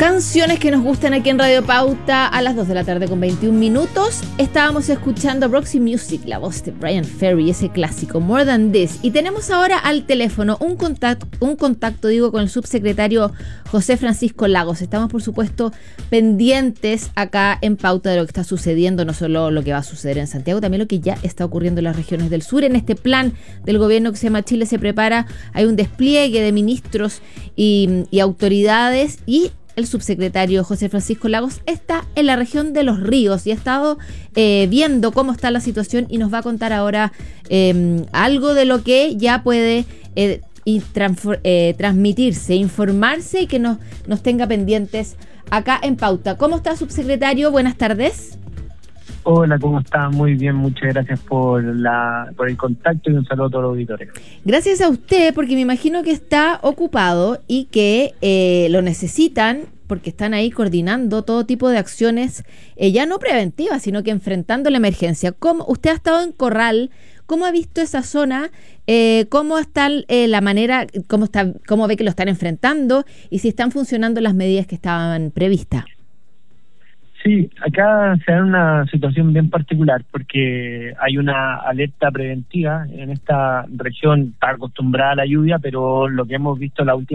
Canciones que nos gustan aquí en Radio Pauta a las 2 de la tarde con 21 minutos. Estábamos escuchando Roxy Music, la voz de Bryan Ferry, ese clásico More Than This. Y tenemos ahora al teléfono un contacto con el subsecretario José Francisco Lagos. Estamos, por supuesto, pendientes acá en Pauta de lo que está sucediendo, no solo lo que va a suceder en Santiago, también lo que ya está ocurriendo en las regiones del sur. En este plan del gobierno que se llama Chile se prepara, hay un despliegue de ministros y autoridades, y el subsecretario José Francisco Lagos está en la región de Los Ríos y ha estado viendo cómo está la situación y nos va a contar ahora algo de lo que ya puede transmitirse, informarse y que nos tenga pendientes acá en Pauta. ¿Cómo está, subsecretario? Buenas tardes. Hola, ¿cómo está? Muy bien, muchas gracias por el contacto y un saludo a todos los auditores. Gracias a usted, porque me imagino que está ocupado y que lo necesitan, porque están ahí coordinando todo tipo de acciones, ya no preventivas, sino que enfrentando la emergencia. ¿Cómo usted ha estado en Corral? ¿Cómo ha visto esa zona? ¿Cómo está la manera, cómo ve que lo están enfrentando y si están funcionando las medidas que estaban previstas? Sí, acá se da una situación bien particular porque hay una alerta preventiva en esta región. Está acostumbrada a la lluvia, pero lo que hemos visto la última